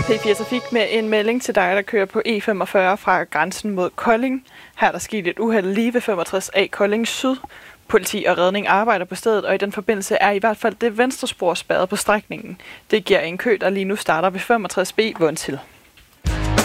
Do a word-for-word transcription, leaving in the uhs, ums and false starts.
P fire Trafik med en melding til dig, der kører på E femogfyrre fra grænsen mod Kolding. Her er der sket et uheld lige ved femogtres A Kolding Syd. Politi og redning arbejder på stedet, og i den forbindelse er i hvert fald det venstre spor spærret på strækningen. Det giver en kø, der lige nu starter ved femogtres B Vundtil.